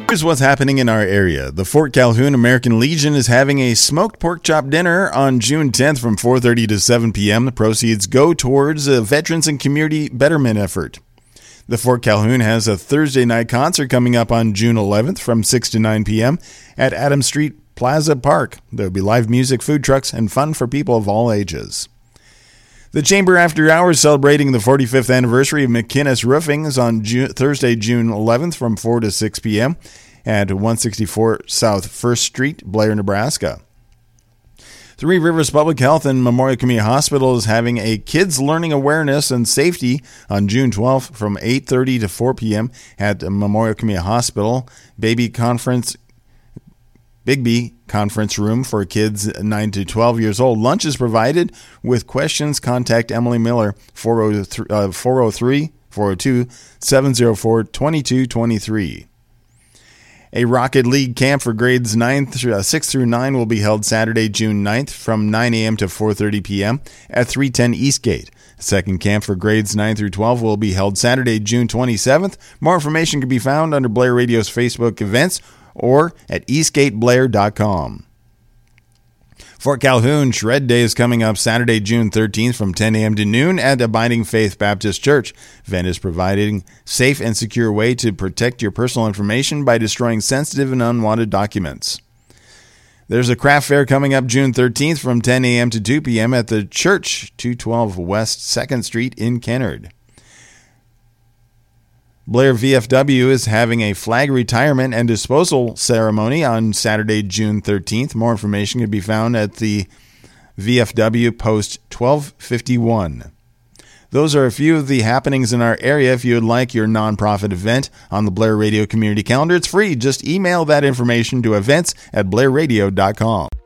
Here's what's happening in our area. The Fort Calhoun American Legion is having a smoked pork chop dinner on June 10th from 4:30 to 7 p.m. The proceeds go towards a veterans and community betterment effort. The Fort Calhoun has a Thursday night concert coming up on June 11th from 6 to 9 p.m. at Adams Street Plaza Park. There will be live music, food trucks, and fun for people of all ages. The Chamber After Hours celebrating the 45th anniversary of McInnes Roofing is on Thursday, June 11th from 4 to 6 p.m. at 164 South 1st Street, Blair, Nebraska. Three Rivers Public Health and Memorial Community Hospital is having a Kids Learning Awareness and Safety on June 12th from 8:30 to 4 p.m. at Memorial Community Hospital, Big B Conference Room for kids 9 to 12 years old. Lunch is provided. With questions, contact Emily Miller, 403-402-704-2223. A Rocket League camp for grades 6 through 9 will be held Saturday, June 9th from 9 a.m. to 4:30 p.m. at 310 Eastgate. Second camp for grades 9 through 12 will be held Saturday, June 27th. More information can be found under Blair Radio's Facebook events or at eastgateblair.com. Fort Calhoun Shred Day is coming up Saturday, June 13th from 10 a.m. to noon at Abiding Faith Baptist Church. Event is providing safe and secure way to protect your personal information by destroying sensitive and unwanted documents. There's a craft fair coming up June 13th from 10 a.m. to 2 p.m. at the church, 212 West 2nd Street in Kennard. Blair VFW is having a flag retirement and disposal ceremony on Saturday, June 13th. More information can be found at the VFW Post 1251. Those are a few of the happenings in our area. If you would like your nonprofit event on the Blair Radio Community Calendar, it's free. Just email that information to events@blairradio.com.